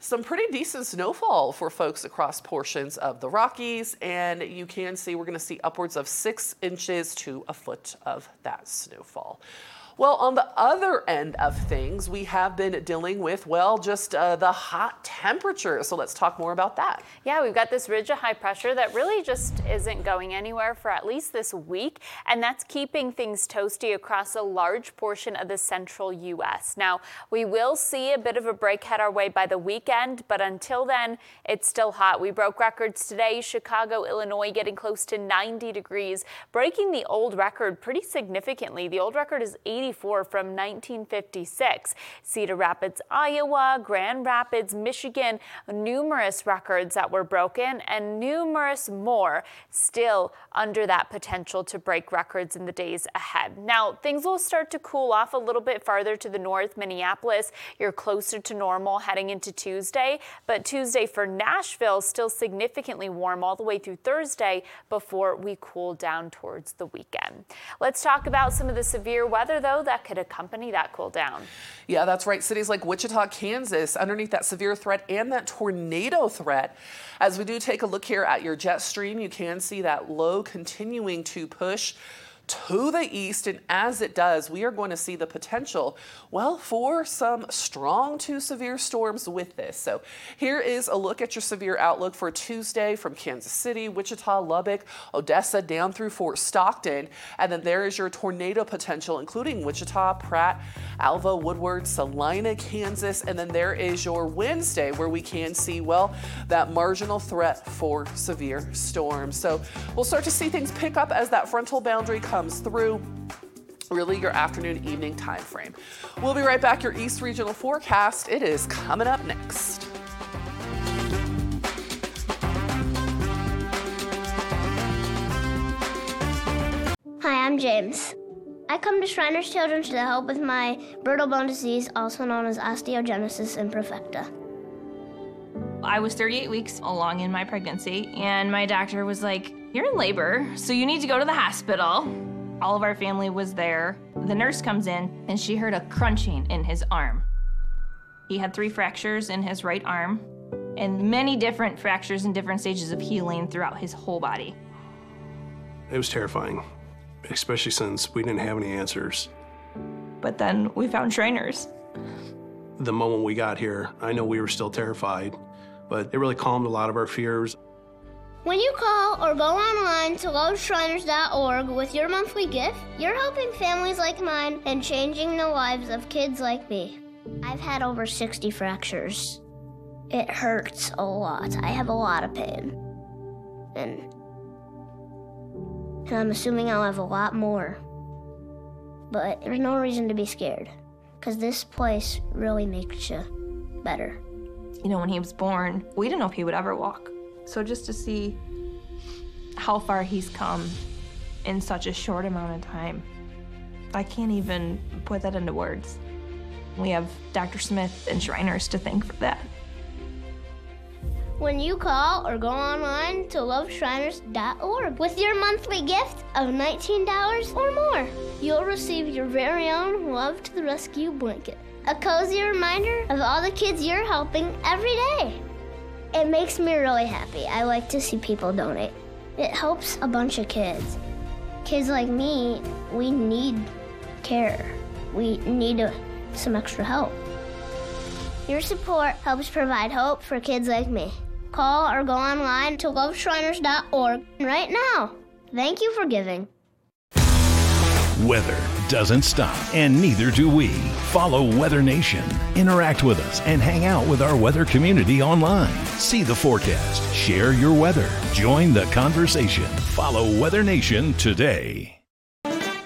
some pretty decent snowfall for folks across portions of the Rockies, and you can see we're going to see upwards of 6 inches to a foot of that snowfall. Well, on the other end of things, we have been dealing with, well, just the hot temperature. So let's talk more about that. Yeah, we've got this ridge of high pressure that really just isn't going anywhere for at least this week, and that's keeping things toasty across a large portion of the central U.S. Now, we will see a bit of a break head our way by the weekend, but until then, it's still hot. We broke records today. Chicago, Illinois getting close to 90 degrees, breaking the old record pretty significantly. The old record is 84 from 1956. Cedar Rapids, Iowa, Grand Rapids, Michigan, numerous records that were broken and numerous more still under that potential to break records in the days ahead. Now, things will start to cool off a little bit farther to the north. Minneapolis, you're closer to normal heading into Tuesday, but Tuesday for Nashville still significantly warm all the way through Thursday before we cool down towards the weekend. Let's talk about some of the severe weather, though, that could accompany that cool down. Yeah, that's right. Cities like Wichita, Kansas, underneath that severe threat and that tornado threat. As we do take a look here at your jet stream, you can see that low continuing to push to the east, and as it does, we are going to see the potential, well, for some strong to severe storms with this. So here is a look at your severe outlook for Tuesday from Kansas City, Wichita, Lubbock, Odessa, down through Fort Stockton, and then there is your tornado potential, including Wichita, Pratt, Alva, Woodward, Salina, Kansas, and then there is your Wednesday, where we can see, well, that marginal threat for severe storms. So we'll start to see things pick up as that frontal boundary comes through, really your afternoon, evening time frame. We'll be right back. Your East Regional forecast. It is coming up next. Hi, I'm James. I come to Shriners Children's to help with my brittle bone disease, also known as osteogenesis imperfecta. I was 38 weeks along in my pregnancy, and my doctor was like, "You're in labor, so you need to go to the hospital." All of our family was there. The nurse comes in, and she heard a crunching in his arm. He had 3 fractures in his right arm, and many different fractures in different stages of healing throughout his whole body. It was terrifying, especially since we didn't have any answers. But then we found Shriners. The moment we got here, I know we were still terrified, but it really calmed a lot of our fears. When you call or go online to loveshriners.org with your monthly gift, you're helping families like mine and changing the lives of kids like me. I've had over 60 fractures. It hurts a lot. I have a lot of pain. And I'm assuming I'll have a lot more. But there's no reason to be scared, because this place really makes you better. You know, when he was born, we didn't know if he would ever walk. So just to see how far he's come in such a short amount of time, I can't even put that into words. We have Dr. Smith and Shriners to thank for that. When you call or go online to loveshriners.org with your monthly gift of $19 or more, you'll receive your very own Love to the Rescue blanket, a cozy reminder of all the kids you're helping every day. It makes me really happy. I like to see people donate. It helps a bunch of kids. Kids like me, we need care. We need some extra help. Your support helps provide hope for kids like me. Call or go online to loveshriners.org right now. Thank you for giving. Weather doesn't stop, and neither do we. Follow Weather Nation. Interact with us and hang out with our weather community online. See the forecast, share your weather, join the conversation. Follow Weather Nation today.